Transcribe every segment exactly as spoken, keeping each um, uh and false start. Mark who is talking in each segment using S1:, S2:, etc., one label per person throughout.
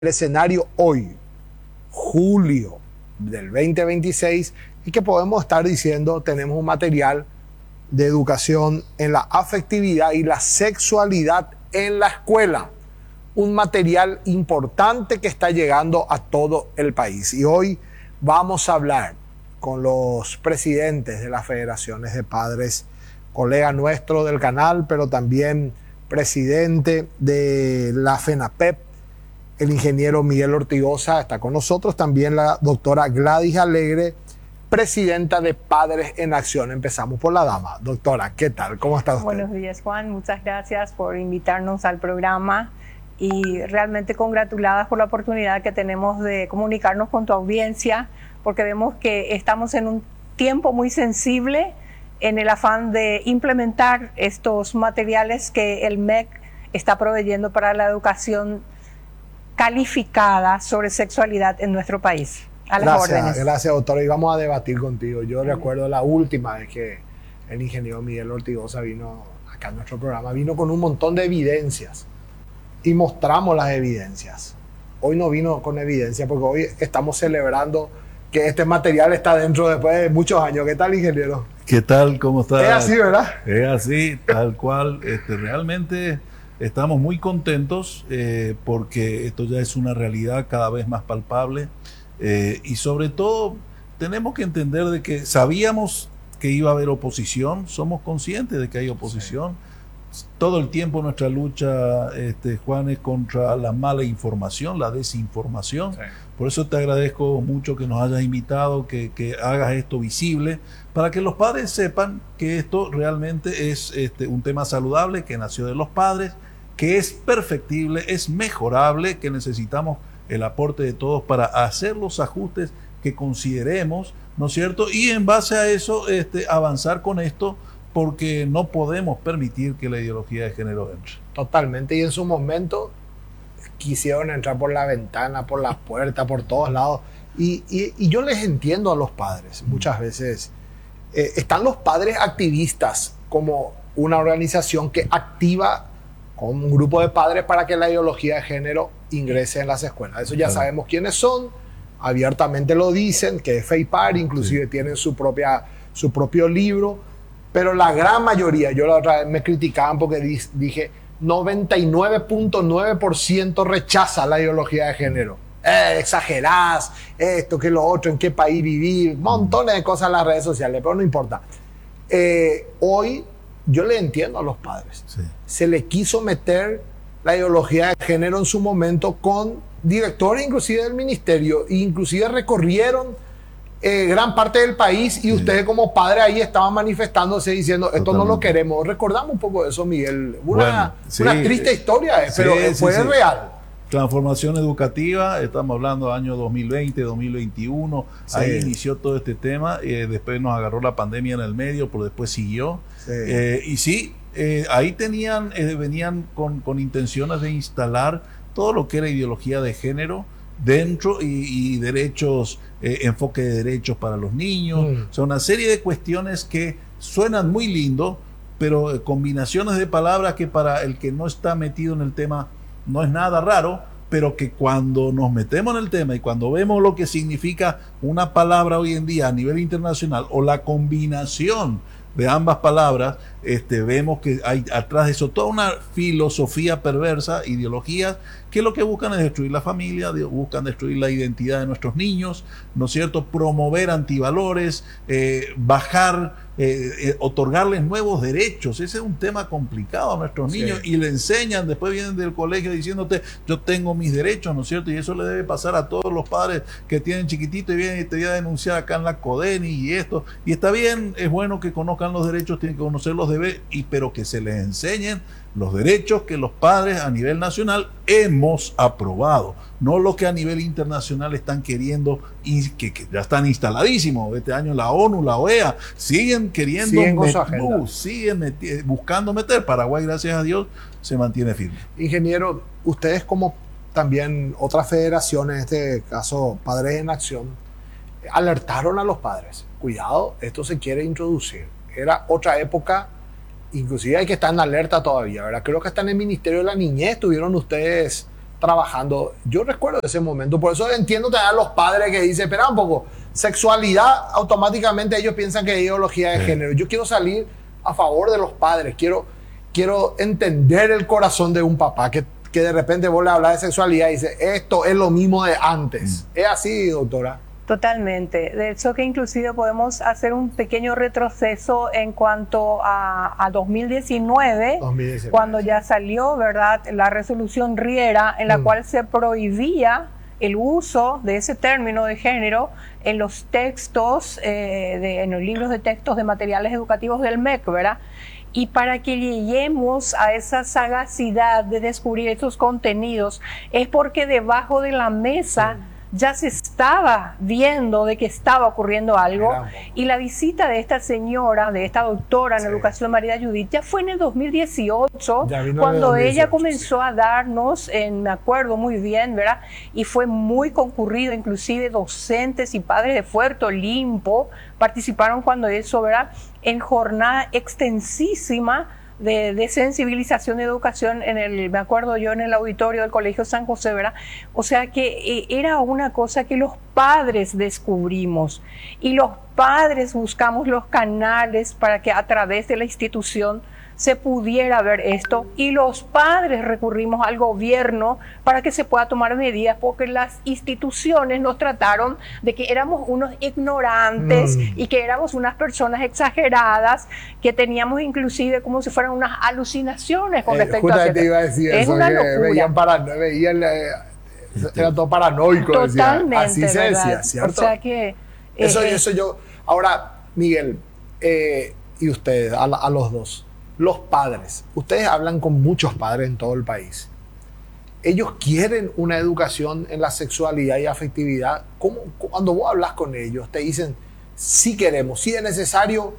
S1: el escenario hoy, julio del veinte veintiséis, y que podemos estar diciendo tenemos un material de educación en la afectividad y la sexualidad en la escuela. Un material importante que está llegando a todo el país. Y hoy vamos a hablar con los presidentes de las federaciones de padres, colega nuestro del canal, pero también presidente de la FENAPEP, el ingeniero Miguel Ortigoza está con nosotros, también la doctora Gladys Alegre, presidenta de Padres en Acción. Empezamos por la dama. Doctora, ¿qué tal? ¿Cómo está usted?
S2: Buenos días, Juan. Muchas gracias por invitarnos al programa y realmente congratuladas por la oportunidad que tenemos de comunicarnos con tu audiencia, porque vemos que estamos en un tiempo muy sensible en el afán de implementar estos materiales que el M E C está proveyendo para la educación calificada sobre sexualidad en nuestro país. A las
S1: gracias,
S2: órdenes.
S1: Gracias, doctora. Y vamos a debatir contigo. Yo recuerdo la última vez que el ingeniero Miguel Ortigoza vino acá a nuestro programa, vino con un montón de evidencias y mostramos las evidencias. Hoy no vino con evidencia porque hoy estamos celebrando que este material está dentro después de muchos años. ¿Qué tal, ingeniero?
S3: ¿Qué tal? ¿Cómo está?
S1: Es así, ¿verdad?
S3: Es así, tal cual. Este, realmente estamos muy contentos eh, porque esto ya es una realidad cada vez más palpable eh, y sobre todo tenemos que entender de que sabíamos que iba a haber oposición, somos conscientes de que hay oposición. Sí. Todo el tiempo nuestra lucha, este, Juan, es contra la mala información, la desinformación. Sí. Por eso te agradezco mucho que nos hayas invitado, que, que hagas esto visible, para que los padres sepan que esto realmente es este, un tema saludable, que nació de los padres, que es perfectible, es mejorable, que necesitamos el aporte de todos para hacer los ajustes que consideremos, ¿no es cierto? Y en base a eso este, avanzar con esto, porque no podemos permitir que la ideología de género entre.
S1: Totalmente, y en su momento quisieron entrar por la ventana, por la puerta, por todos lados, y, y, y yo les entiendo a los padres, muchas veces. Eh, están los padres activistas como una organización que activa con un grupo de padres para que la ideología de género ingrese en las escuelas. Eso ya claro. Sabemos quiénes son, abiertamente lo dicen, que es FEIPAR, inclusive sí. Tienen su, propia, su propio libro, pero la gran mayoría, yo la otra vez me criticaban porque dije, noventa y nueve punto nueve por ciento rechaza la ideología de género. Eh, exagerás, esto, que lo otro, en qué país vivir, montones de cosas en las redes sociales, pero no importa. Eh, hoy yo le entiendo a los padres. Sí. Se le quiso meter la ideología de género en su momento con directores inclusive del ministerio, e inclusive recorrieron eh, gran parte del país y sí. Ustedes como padres ahí estaban manifestándose diciendo esto Totalmente. No lo queremos. Recordamos un poco de eso, Miguel. Una, bueno, sí. Una triste historia, eh, pero sí, fue sí, real.
S3: Transformación educativa, estamos hablando del año dos mil veinte, dos mil veintiuno, sí. Ahí inició todo este tema, eh, después nos agarró la pandemia en el medio, pero después siguió. Sí. Eh, y sí, eh, ahí tenían, eh, venían con, con intenciones de instalar todo lo que era ideología de género dentro y, y derechos, eh, enfoque de derechos para los niños, mm. O sea, una serie de cuestiones que suenan muy lindo, pero eh, combinaciones de palabras que para el que no está metido en el tema no es nada raro, pero que cuando nos metemos en el tema y cuando vemos lo que significa una palabra hoy en día a nivel internacional o la combinación de ambas palabras, este, vemos que hay atrás de eso toda una filosofía perversa, ideologías que lo que buscan es destruir la familia, buscan destruir la identidad de nuestros niños, ¿no es cierto? Promover antivalores, eh, bajar, eh, eh, otorgarles nuevos derechos. Ese es un tema complicado a nuestros niños, sí. Y le enseñan, después vienen del colegio diciéndote yo tengo mis derechos, ¿no es cierto? Y eso le debe pasar a todos los padres que tienen chiquitito y vienen y te voy a denunciar acá en la CODENI y esto, y está bien, es bueno que conozcan los derechos, tienen que conocer los deberes, y, pero que se les enseñen los derechos que los padres a nivel nacional hemos aprobado, no lo que a nivel internacional están queriendo y que, que ya están instaladísimos. Este año la ONU, la O E A siguen queriendo,
S1: siguen,
S3: met, uh, siguen met, buscando meter. Paraguay, gracias a Dios, se mantiene firme.
S1: Ingeniero, ustedes como también otras federaciones, en este caso Padres en Acción, alertaron a los padres, cuidado, esto se quiere introducir. Era otra época. Inclusive hay que estar en alerta todavía, ¿verdad? Creo que hasta en el Ministerio de la Niñez tuvieron ustedes trabajando. Yo recuerdo ese momento, por eso entiendo también a los padres que dicen, espera un poco, sexualidad, automáticamente ellos piensan que es ideología de sí. género. Yo quiero salir a favor de los padres, quiero, quiero entender el corazón de un papá, que, que de repente vos le hablas de sexualidad y dice, esto es lo mismo de antes. Mm. ¿Es así, doctora?
S2: Totalmente. De hecho, que inclusive podemos hacer un pequeño retroceso en cuanto a, a dos mil diecinueve, dos mil diecinueve, cuando ya salió, ¿verdad?, la resolución Riera, en la mm. cual se prohibía el uso de ese término de género en los textos, eh, de, en los libros de textos de materiales educativos del M E C, ¿verdad? Y para que lleguemos a esa sagacidad de descubrir esos contenidos, es porque debajo de la mesa mm. ya se estaba viendo de que estaba ocurriendo algo. Miramos. Y la visita de esta señora, de esta doctora en sí. educación, María Judith, ya fue en el dos mil dieciocho, cuando dos mil dieciocho, ella comenzó sí. a darnos, en, me acuerdo muy bien, ¿verdad? Y fue muy concurrido, inclusive docentes y padres de Puerto Limpo participaron cuando eso, ¿verdad?, en jornada extensísima De, de sensibilización y educación en el, me acuerdo yo, en el auditorio del Colegio San José, ¿verdad? O sea que eh, era una cosa que los padres descubrimos y los padres buscamos los canales para que a través de la institución se pudiera ver esto, y los padres recurrimos al gobierno para que se pueda tomar medidas, porque las instituciones nos trataron de que éramos unos ignorantes mm. y que éramos unas personas exageradas, que teníamos inclusive como si fueran unas alucinaciones con eh, respecto a
S1: te iba a decir es eso, una locura. Veían para, veían, eh, era todo paranoico.
S2: Totalmente,
S1: decía. Así se
S2: ¿verdad?
S1: decía, ¿cierto?
S2: O sea que eh,
S1: eso,
S2: eh,
S1: eso yo. Ahora, Miguel, eh, y ustedes, a, a los dos, los padres, ustedes hablan con muchos padres en todo el país. Ellos quieren una educación en la sexualidad y afectividad. ¿Cómo, cuando vos hablas con ellos, te dicen sí queremos, sí es necesario,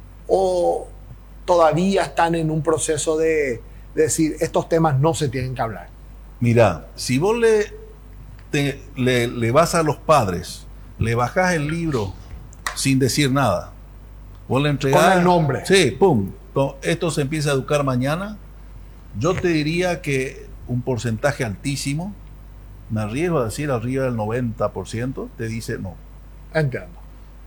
S1: o todavía están en un proceso de, de decir estos temas no se tienen que hablar?
S3: Mira, si vos le, te, le, le vas a los padres, le bajás el libro sin decir nada, vos le entregás
S1: con el nombre.
S3: Sí, pum. Esto se empieza a educar mañana. Yo te diría que un porcentaje altísimo, me arriesgo a decir arriba del noventa por ciento, te dice no.
S1: Entiendo.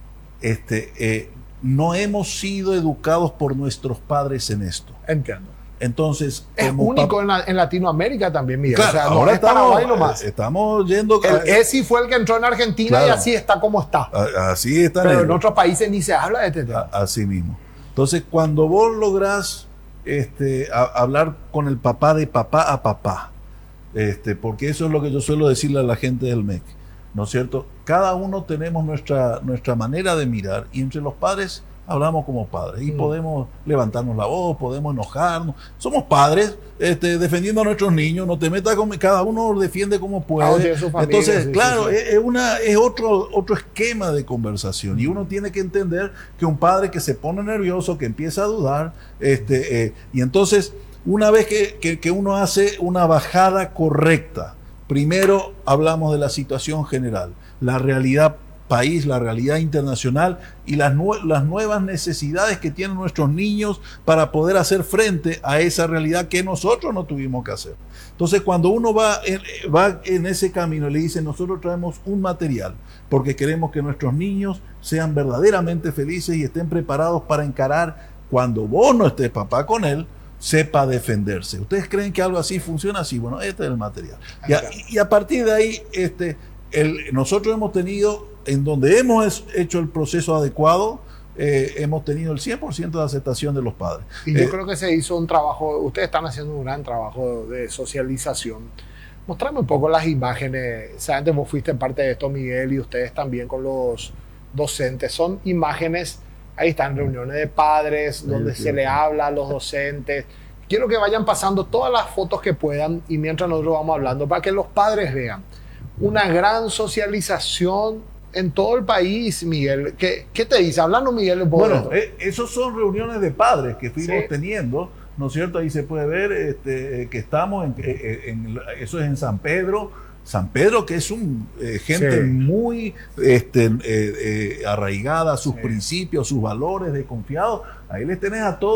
S3: Este, eh, no hemos sido educados por nuestros padres en esto.
S1: Entiendo.
S3: Entonces,
S1: es único en, la, en Latinoamérica también, Miguel.
S3: Claro, o sea, ahora no estamos,
S1: nomás.
S3: estamos yendo.
S1: El E S I fue el que entró en Argentina, claro, y así está como está.
S3: Así está.
S1: Pero en otros países ni se habla de este tema.
S3: Así mismo. Entonces, cuando vos lográs este, a, hablar con el papá de papá a papá, este, porque eso es lo que yo suelo decirle a la gente del M E C, ¿no es cierto? Cada uno tenemos nuestra, nuestra manera de mirar, y entre los padres hablamos como padres, y mm. podemos levantarnos la voz, podemos enojarnos. Somos padres este, defendiendo a nuestros niños, no te metas con... Cada uno defiende como puede. Ah, sí, familia, entonces, sí, claro, sí, sí. Es, una, es otro, otro esquema de conversación, mm. y uno tiene que entender que un padre que se pone nervioso, que empieza a dudar, este, eh, y entonces, una vez que, que, que uno hace una bajada correcta, primero hablamos de la situación general, la realidad país, la realidad internacional y las, nue las nuevas necesidades que tienen nuestros niños para poder hacer frente a esa realidad que nosotros no tuvimos que hacer. Entonces, cuando uno va en, va en ese camino y le dice, nosotros traemos un material porque queremos que nuestros niños sean verdaderamente felices y estén preparados para encarar, cuando vos no estés papá con él, sepa defenderse. ¿Ustedes creen que algo así funciona así? Bueno, este es el material. Y a, y a partir de ahí, este, el, nosotros hemos tenido, en donde hemos hecho el proceso adecuado, eh, hemos tenido el cien por ciento de aceptación de los padres.
S1: Y yo
S3: eh,
S1: creo que se hizo un trabajo, ustedes están haciendo un gran trabajo de socialización. Mostrame un poco las imágenes. O sea, antes vos fuiste parte de esto, Miguel, y ustedes también con los docentes. Son imágenes, ahí están reuniones de padres, donde se le habla a los docentes. Quiero que vayan pasando todas las fotos que puedan, y mientras nosotros vamos hablando, para que los padres vean una gran socialización en todo el país, Miguel. ¿Qué, qué te dice? Hablando, Miguel.
S3: Bueno, eh, esos son reuniones de padres que fuimos sí. teniendo, ¿no es cierto? Ahí se puede ver este, que estamos, en, en, en, eso es en San Pedro. San Pedro, que es un eh, gente sí. muy este, eh, eh, arraigada a sus sí. principios, sus valores, de confiados. Ahí les tenés a todos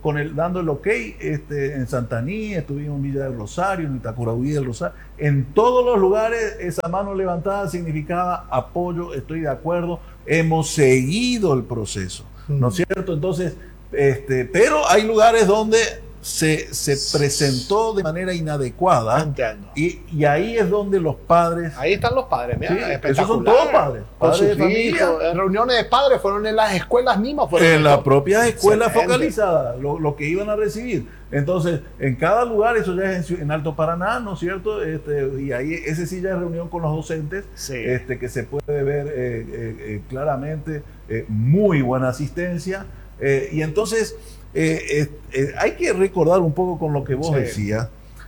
S3: con el, dando el ok este, en Santaní, estuvimos en Villa del Rosario, en Itacurahuí del Rosario. En todos los lugares esa mano levantada significaba apoyo, estoy de acuerdo, hemos seguido el proceso, mm. ¿no es cierto? Entonces, este, pero hay lugares donde se, se presentó de manera inadecuada.
S1: Entiendo.
S3: Y, y ahí es donde los padres...
S1: Ahí están los padres, mira,
S3: sí, esos son todos padres.
S1: Con
S3: Padres
S1: sus
S3: de familia.
S1: hijos, en reuniones de padres, fueron en las escuelas mismas.
S3: En las propias escuelas
S1: Excelente.
S3: focalizadas, lo, lo que iban a recibir. Entonces, en cada lugar, eso ya es en, en Alto Paraná, ¿no es cierto? Este, y ahí ese sí ya es reunión con los docentes,
S1: sí.
S3: este, que se puede ver eh, eh, eh, claramente, eh, muy buena asistencia. Eh, y entonces... Eh, eh, eh, hay que recordar un poco con lo que vos sí. decías.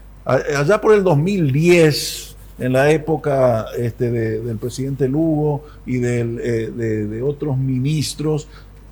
S3: Allá por el dos mil diez, en la época este, de, del presidente Lugo y del, eh, de, de otros ministros,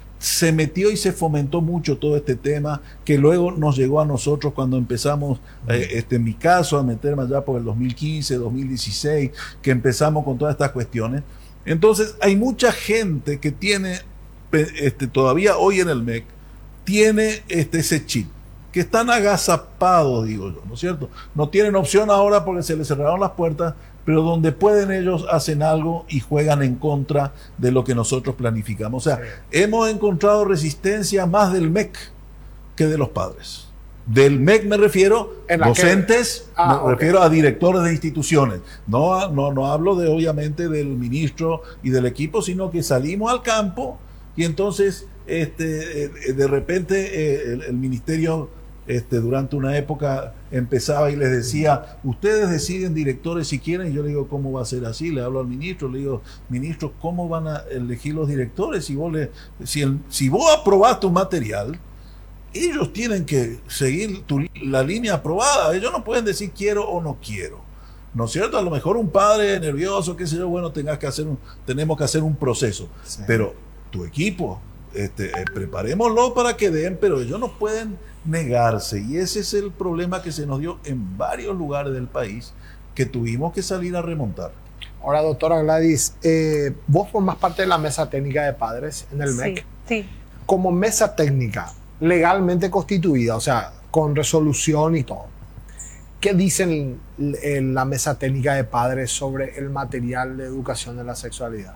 S3: se metió y se fomentó mucho todo este tema que luego nos llegó a nosotros cuando empezamos, eh, este, en mi caso, a meterme allá por el dos mil quince, dos mil dieciséis, que empezamos con todas estas cuestiones. Entonces hay mucha gente que tiene este, todavía hoy en el M E C tiene este, ese chip, que están agazapados, digo yo, ¿no es cierto? No tienen opción ahora porque se les cerraron las puertas, pero donde pueden ellos hacen algo y juegan en contra de lo que nosotros planificamos. O sea, sí. hemos encontrado resistencia más del M E C que de los padres. Del M E C me refiero a docentes, que... ah, me okay. refiero a directores de instituciones. No, no, no hablo de, obviamente, del ministro y del equipo, sino que salimos al campo y entonces... Este, eh, de repente eh, el, el ministerio este, durante una época empezaba y les decía, ustedes deciden directores si quieren, y yo le digo, ¿cómo va a ser así? Le hablo al ministro, le digo, ministro, ¿cómo van a elegir los directores? Si vos, le, si el, si vos aprobaste un material, ellos tienen que seguir tu, la línea aprobada, ellos no pueden decir quiero o no quiero, ¿no es cierto? A lo mejor un padre nervioso, qué sé yo, bueno, tengas que hacer un, tenemos que hacer un proceso, sí. pero tu equipo, Este, eh, preparémoslo para que den, pero ellos no pueden negarse, y ese es el problema que se nos dio en varios lugares del país que tuvimos que salir a remontar.
S1: Ahora, doctora Gladys, eh, vos formás parte de la mesa técnica de padres en el
S2: sí,
S1: M E C.
S2: Sí.
S1: Como mesa técnica legalmente constituida, o sea, con resolución y todo, ¿qué dicen en la mesa técnica de padres sobre el material de educación de la sexualidad?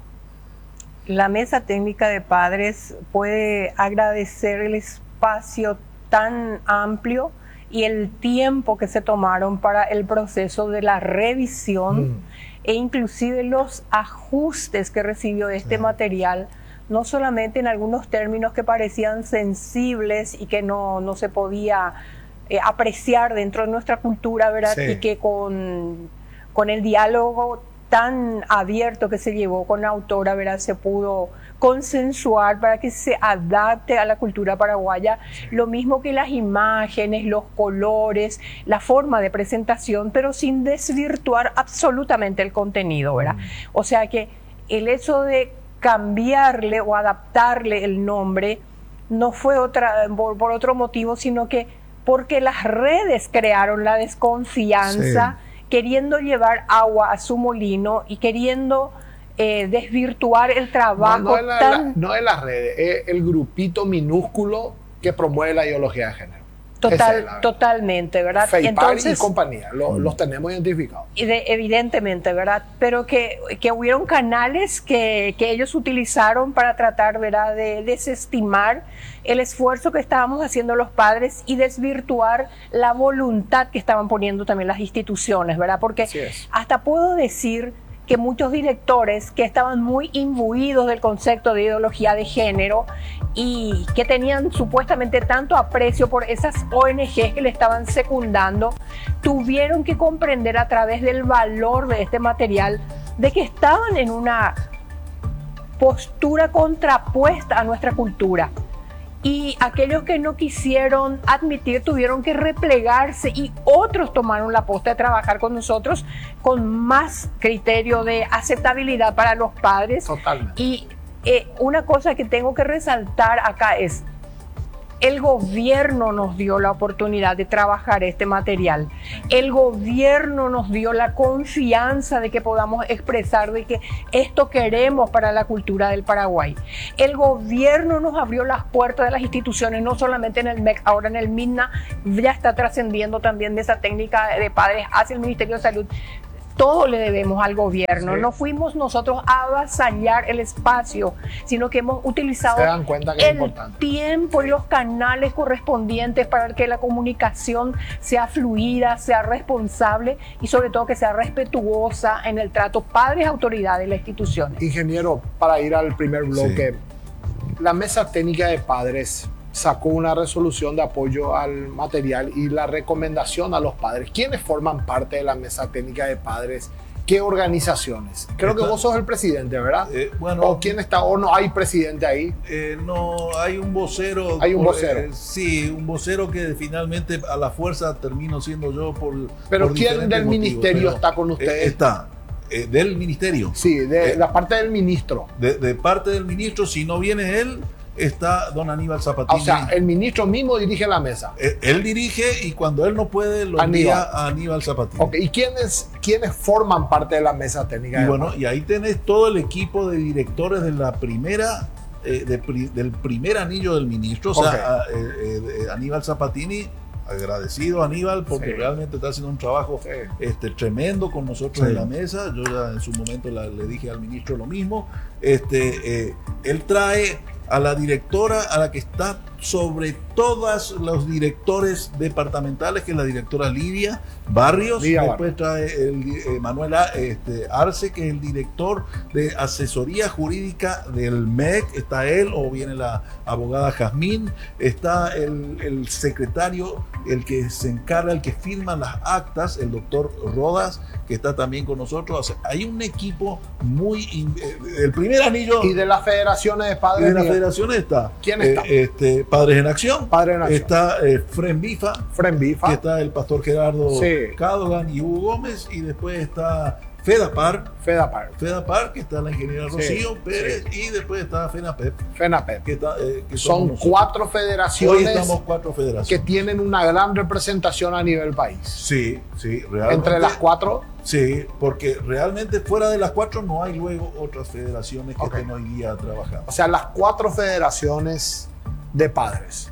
S2: La mesa técnica de padres puede agradecer el espacio tan amplio y el tiempo que se tomaron para el proceso de la revisión mm. e inclusive los ajustes que recibió este sí. material, no solamente en algunos términos que parecían sensibles y que no, no se podía eh, apreciar dentro de nuestra cultura, ¿verdad? Sí. Y que con, con el diálogo tan abierto que se llevó con la autora, ¿verdad? Se pudo consensuar para que se adapte a la cultura paraguaya, lo mismo que las imágenes, los colores, la forma de presentación, pero sin desvirtuar absolutamente el contenido, ¿verdad? Mm. O sea que el hecho de cambiarle o adaptarle el nombre no fue otra, por, por otro motivo, sino que porque las redes crearon la desconfianza, sí. queriendo llevar agua a su molino y queriendo eh, desvirtuar el trabajo.
S1: No, no, es la,
S2: tan...
S1: la, no es las redes, es el grupito minúsculo que promueve la ideología de género.
S2: Total, es totalmente, ¿verdad?
S1: Feipar Entonces, y compañía, lo, los tenemos identificados.
S2: De, evidentemente, ¿verdad? Pero que, que hubieron canales que, que ellos utilizaron para tratar, ¿verdad?, de desestimar el esfuerzo que estábamos haciendo los padres y desvirtuar la voluntad que estaban poniendo también las instituciones, ¿verdad? Porque hasta puedo decir que muchos directores que estaban muy imbuidos del concepto de ideología de género y que tenían supuestamente tanto aprecio por esas O N Ges que le estaban secundando, tuvieron que comprender a través del valor de este material de que estaban en una postura contrapuesta a nuestra cultura. Y aquellos que no quisieron admitir tuvieron que replegarse y otros tomaron la posta de trabajar con nosotros con más criterio de aceptabilidad para los padres.
S1: Totalmente.
S2: Y eh, una cosa que tengo que resaltar acá es, El gobierno nos dio la oportunidad de trabajar este material. El gobierno nos dio la confianza de que podamos expresar de que esto queremos para la cultura del Paraguay. El gobierno nos abrió las puertas de las instituciones, no solamente en el M E C, ahora en el MINNA ya está trascendiendo también de esa técnica de padres hacia el Ministerio de Salud. Todo le debemos al gobierno. Sí. No fuimos nosotros a avasallar el espacio, sino que hemos utilizado el tiempo y los canales correspondientes para que la comunicación sea fluida, sea responsable y sobre todo que sea respetuosa en el trato padres, autoridades y las instituciones.
S1: Ingeniero, para ir al primer bloque, sí. La Mesa Técnica de Padres sacó una resolución de apoyo al material y la recomendación a los padres. ¿Quiénes forman parte de la Mesa Técnica de Padres? ¿Qué organizaciones? Creo está, que vos sos el presidente, ¿verdad? Eh, bueno, ¿O quién está? ¿O no hay presidente ahí?
S3: Eh, no, hay un vocero.
S1: Hay un vocero.
S3: Eh, sí, un vocero que finalmente a la fuerza termino siendo yo por.
S1: Pero
S3: por
S1: ¿quién del
S3: motivos,
S1: ministerio
S3: pero,
S1: está con ustedes?
S3: Eh, está. Eh, del ministerio.
S1: Sí, de
S3: eh,
S1: la parte del ministro.
S3: De, de parte del ministro, si no viene él, está don Aníbal Zapatini.
S1: O sea, el ministro mismo dirige la mesa.
S3: Él, él dirige y cuando él no puede lo envía a Aníbal Zapatini.
S1: Okay. ¿Y quiénes, quiénes forman parte de la Mesa Técnica?
S3: Y bueno, y ahí tenés todo el equipo de directores de la primera, eh, de pri, del primer anillo del ministro, o okay. sea, a, eh, eh, Aníbal Zapatini. Agradecido a Aníbal porque sí. realmente está haciendo un trabajo sí. este, tremendo con nosotros sí. en la mesa. Yo ya en su momento la, le dije al ministro lo mismo. Este, eh, él trae a la directora, a la que está sobre todos los directores departamentales, que es la directora Lidia Barrios. Lidia Después Barrios. trae el, eh, Manuel este, Arce, que es el director de asesoría jurídica del M E C. Está él, o viene la abogada Jazmín. Está el, el secretario, el que se encarga, el que firma las actas, el doctor Rodas, que está también con nosotros. O sea, hay un equipo muy... Eh, el primer anillo...
S1: ¿Y de las federaciones de padres?
S3: Y de las federaciones está...
S1: ¿Quién está?
S3: Eh, este, Padres en Acción.
S1: Padres en Acción.
S3: Está eh, Frenbifa.
S1: Frenbifa.
S3: Que está el pastor Gerardo
S1: sí.
S3: Cadogan y Hugo Gómez. Y después está FEDAPAR.
S1: FEDAPAR.
S3: FEDAPAR, que está la ingeniera Rocío
S1: sí,
S3: Pérez.
S1: Sí.
S3: Y después está FENAPEP.
S1: FENAPEP.
S3: Que está, eh, que
S1: Son cuatro federaciones.
S3: Hoy estamos cuatro federaciones.
S1: Que tienen una gran representación a nivel país.
S3: Sí, sí, realmente.
S1: Entre las cuatro.
S3: Sí, porque realmente fuera de las cuatro no hay luego otras federaciones que okay. estén hoy día trabajando.
S1: O sea, las cuatro federaciones de padres,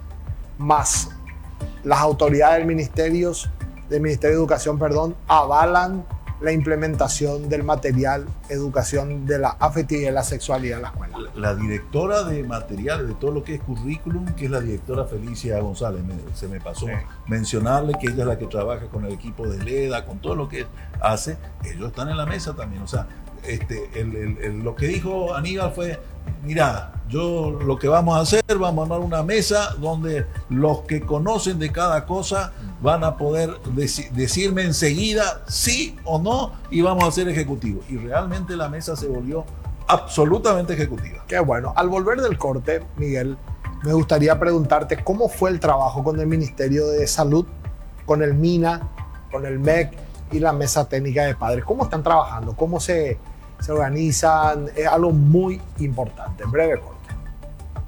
S1: más las autoridades del ministerio, del Ministerio de Educación, perdón, avalan la implementación del material educación de la afectividad y la sexualidad en la escuela.
S3: La, la directora de materiales, de todo lo que es currículum, que es la directora Felicia González, me, se me pasó sí. mencionarle que ella es la que trabaja con el equipo de LEDA, con todo lo que hace, ellos están en la mesa también, o sea, este, el, el, el, lo que dijo Aníbal fue, mira, yo lo que vamos a hacer, vamos a armar una mesa donde los que conocen de cada cosa van a poder dec- decirme enseguida sí o no y vamos a ser ejecutivos. Y realmente la mesa se volvió absolutamente ejecutiva.
S1: Qué bueno. Al volver del corte, Miguel, me gustaría preguntarte cómo fue el trabajo con el Ministerio de Salud, con el MINA, con el M E C y la Mesa Técnica de Padres. ¿Cómo están trabajando? ¿Cómo se, se organizan? Es algo muy importante. En breve corte.